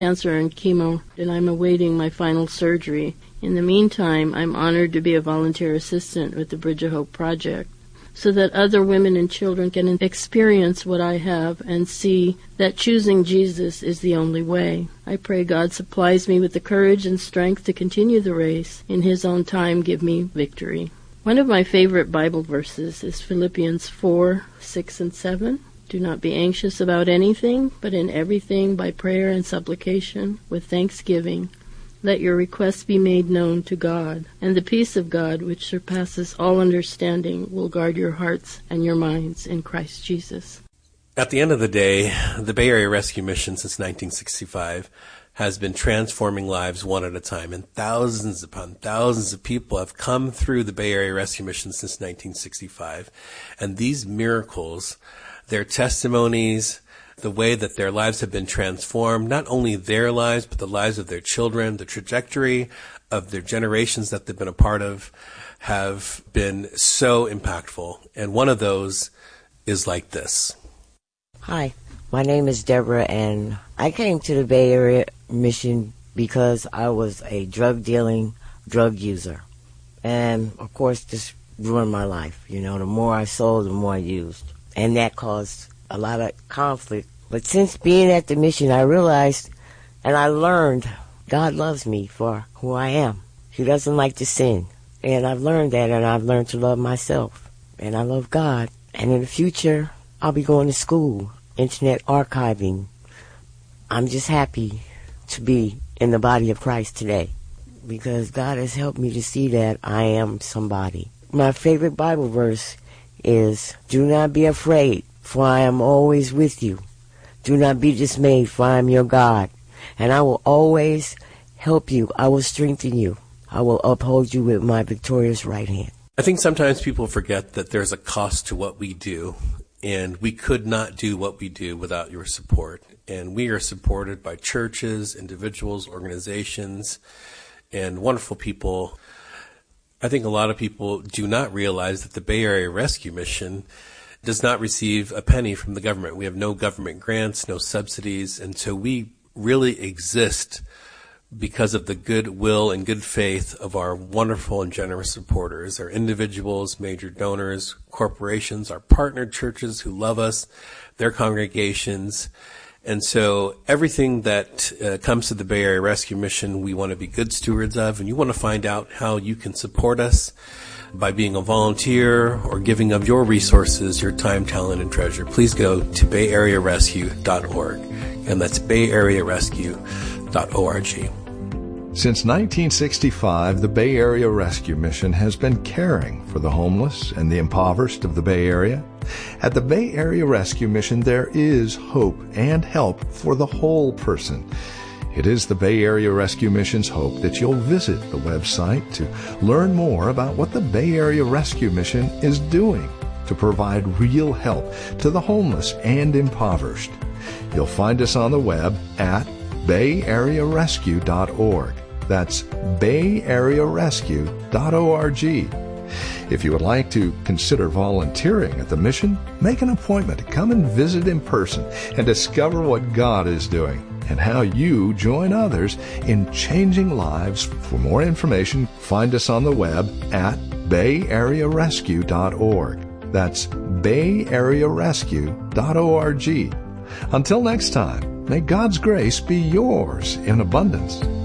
cancer and chemo, and I'm awaiting my final surgery. In the meantime, I'm honored to be a volunteer assistant with the Bridge of Hope Project, so that other women and children can experience what I have and see that choosing Jesus is the only way. I pray God supplies me with the courage and strength to continue the race. In His own time, give me victory. One of my favorite Bible verses is Philippians 4, 6, and 7. Do not be anxious about anything, but in everything by prayer and supplication, with thanksgiving, let your requests be made known to God, and the peace of God, which surpasses all understanding, will guard your hearts and your minds in Christ Jesus. At the end of the day, the Bay Area Rescue Mission since 1965 has been transforming lives one at a time, and thousands upon thousands of people have come through the Bay Area Rescue Mission since 1965. And these miracles, their testimonies, the way that their lives have been transformed, not only their lives, but the lives of their children, the trajectory of their generations that they've been a part of, have been so impactful. And one of those is like this. Hi, my name is Deborah, and I came to the Bay Area Mission because I was a drug-dealing drug user. And, of course, this ruined my life. You know, the more I sold, the more I used. And that caused a lot of conflict. But since being at the mission, I realized and I learned God loves me for who I am. He doesn't like to sin. And I've learned that, and I've learned to love myself. And I love God. And in the future, I'll be going to school, internet archiving. I'm just happy to be in the body of Christ today because God has helped me to see that I am somebody. My favorite Bible verse is, do not be afraid, for I am always with you. Do not be dismayed, for I am your God, and I will always help you. I will strengthen you. I will uphold you with my victorious right hand. I think sometimes people forget that there's a cost to what we do, and we could not do what we do without your support. And we are supported by churches, individuals, organizations, and wonderful people. I think a lot of people do not realize that the Bay Area Rescue Mission does not receive a penny from the government. We have no government grants, no subsidies, and so we really exist because of the goodwill and good faith of our wonderful and generous supporters, our individuals, major donors, corporations, our partnered churches who love us, their congregations. And so everything that comes to the Bay Area Rescue Mission, we want to be good stewards of, and you want to find out how you can support us by being a volunteer or giving of your resources, your time, talent, and treasure. Please go to bayarearescue.org, and that's bayarearescue.org. Since 1965, the Bay Area Rescue Mission has been caring for the homeless and the impoverished of the Bay Area. At the Bay Area Rescue Mission, there is hope and help for the whole person. It is the Bay Area Rescue Mission's hope that you'll visit the website to learn more about what the Bay Area Rescue Mission is doing to provide real help to the homeless and impoverished. You'll find us on the web at bayarearescue.org. That's bayarearescue.org. If you would like to consider volunteering at the mission, make an appointment to come and visit in person and discover what God is doing and how you join others in changing lives. For more information, find us on the web at bayarearescue.org. That's bayarearescue.org. Until next time, may God's grace be yours in abundance.